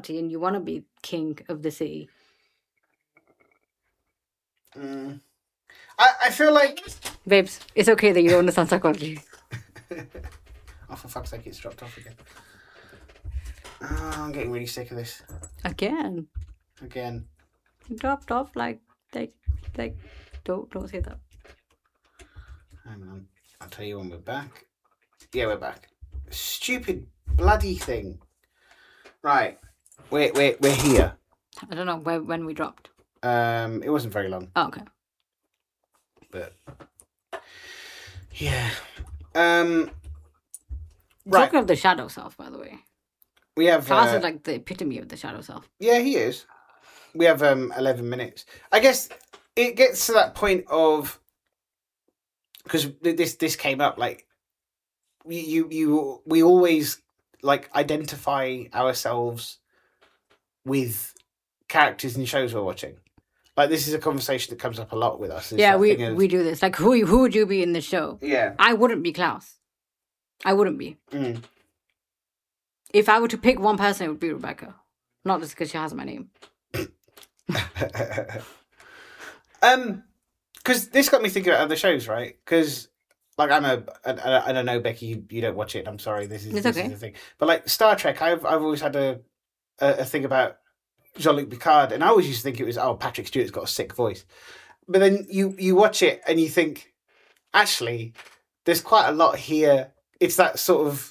personality and you want to be king of the city. I feel like... Babes, it's okay that you don't understand psychology. Oh, for fuck's sake, it's dropped off again. Oh, I'm getting really sick of this. Again. It dropped off like don't say that. Hang on. I'll tell you when we're back. Yeah, we're back. Stupid bloody thing. Right. We're here. I don't know when we dropped. It wasn't very long. Oh, okay. But yeah. Right. Talking of the shadow self, by the way. We have Kaz is like the epitome of the shadow self. Yeah, he is. We have 11 minutes. I guess it gets to that point of, because this came up, like we always like identify ourselves with characters in shows we're watching. Like, this is a conversation that comes up a lot with us. Yeah, we do this. Like, who would you be in the show? Yeah. I wouldn't be Klaus. I wouldn't be. Mm. If I were to pick one person, it would be Rebecca. Not just because she has my name. Because this got me thinking about other shows, right? Because, like, I don't know, Becky, you don't watch it. I'm sorry, this is the thing. But, like, Star Trek, I've always had a thing about Jean-Luc Picard, and I always used to think it was, Patrick Stewart's got a sick voice. But then you watch it and you think, actually, there's quite a lot here. It's that sort of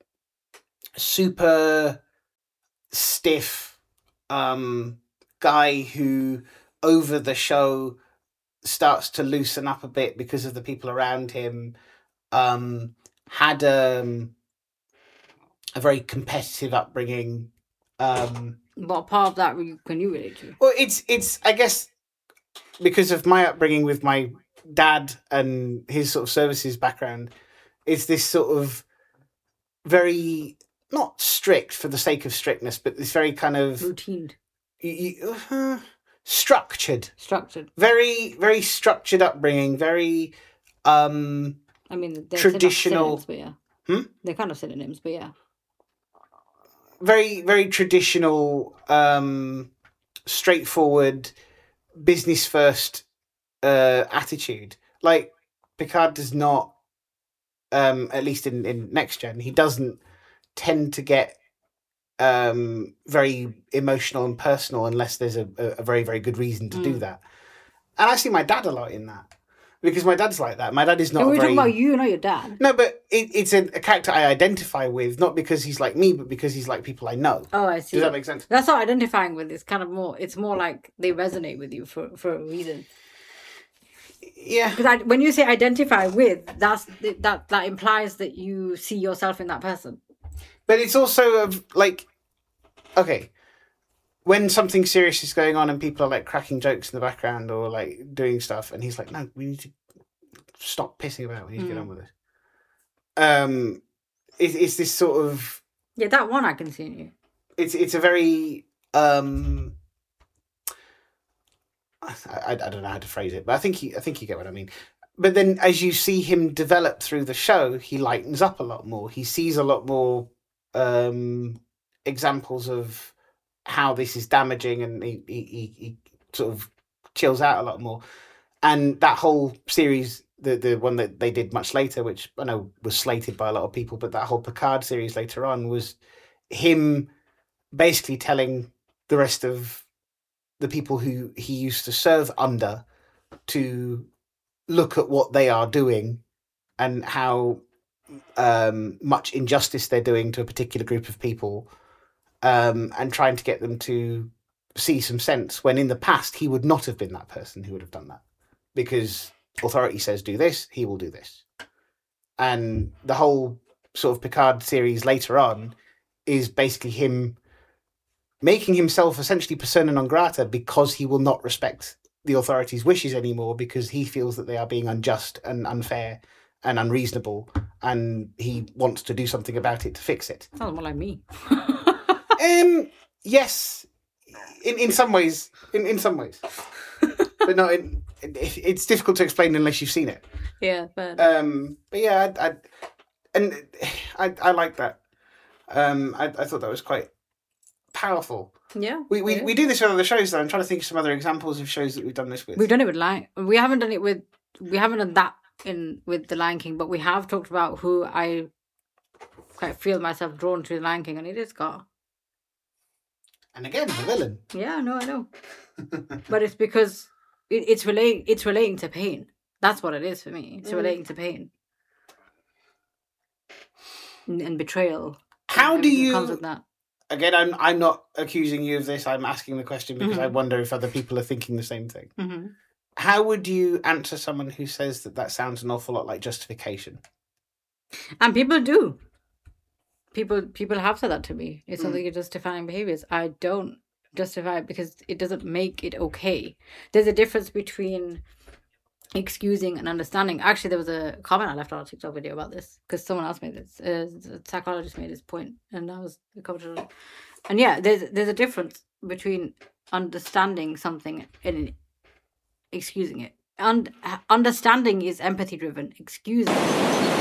super stiff guy who, over the show, starts to loosen up a bit because of the people around him. Had a very competitive upbringing. What part of that can you relate to? Well, it's I guess because of my upbringing with my dad and his sort of services background, it's this sort of very, not strict for the sake of strictness, but this very kind of routine, structured, very, very structured upbringing, very I mean, they're traditional, but yeah. They're kind of synonyms, but yeah. Very, very traditional, straightforward, business first attitude. Like, Picard does not, at least in Next Gen, he doesn't tend to get very emotional and personal unless there's a very, very good reason to do that. And I see my dad a lot in that. Because my dad's like that. My dad is not. We're talking about you, not your dad. No, but it's a character I identify with, not because he's like me, but because he's like people I know. Oh, I see. Does that make sense? That's not identifying with. It's kind of more. It's more like they resonate with you for a reason. Yeah. Because when you say identify with, that implies that you see yourself in that person. But it's also like, okay, when something serious is going on and people are like cracking jokes in the background or like doing stuff, and he's like, no, we need to stop pissing about. We need to get on with this. It's this sort of... Yeah, that one I can see in you. It's a very... I don't know how to phrase it, but I think you get what I mean. But then as you see him develop through the show, he lightens up a lot more. He sees a lot more examples of how this is damaging, and he sort of chills out a lot more. And that whole series, the one that they did much later, which I know was slated by a lot of people, but that whole Picard series later on was him basically telling the rest of the people who he used to serve under to look at what they are doing and how much injustice they're doing to a particular group of people. And trying to get them to see some sense, when in the past he would not have been that person who would have done that. Because authority says do this, he will do this. And the whole sort of Picard series later on is basically him making himself essentially persona non grata because he will not respect the authority's wishes anymore, because he feels that they are being unjust and unfair and unreasonable, and he wants to do something about it to fix it. Sounds more like me. Yes, in some ways, in some ways, but not in. It's difficult to explain unless you've seen it. Yeah, but yeah, I like that. I thought that was quite powerful. Yeah. We do this with other shows, though. I'm trying to think of some other examples of shows that we've done this with. We've done it with we haven't done that with The Lion King, but we have talked about who I quite feel myself drawn to The Lion King, and it is Scar. And again, the villain. Yeah, no, I know. But it's because it's relating to pain. That's what it is for me. It's relating to pain and betrayal. How do you? Comes with that. Again, I'm not accusing you of this. I'm asking the question because I wonder if other people are thinking the same thing. Mm-hmm. How would you answer someone who says that sounds an awful lot like justification? And people do. People have said that to me. It's something you're justifying behaviors. I don't justify it because it doesn't make it okay. There's a difference between excusing and understanding. Actually, there was a comment I left on a TikTok video about this because someone else made this. A psychologist made this point, and I was commented on it. And yeah, there's a difference between understanding something and excusing it. And understanding is empathy driven. Excusing